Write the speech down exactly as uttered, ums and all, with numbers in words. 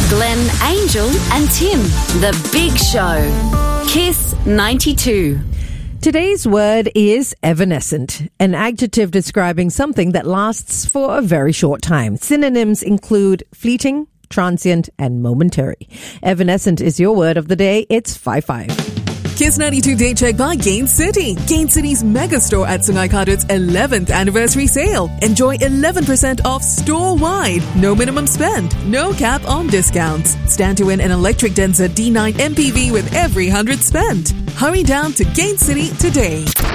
Glenn, Angel and Tim. The Big Show. Kiss ninety-two. Today's word is evanescent, an adjective describing something that lasts for a very short time. Synonyms include fleeting, transient, and momentary. Evanescent is your word of the day. It's five five. Kiss ninety-two Day Check by Gain City. Gain City's mega store at Sungai Kadut's eleventh anniversary sale. Enjoy eleven percent off store-wide. No minimum spend. No cap on discounts. Stand to win an electric Denza D nine M P V with every one hundred spent. Hurry down to Gain City today.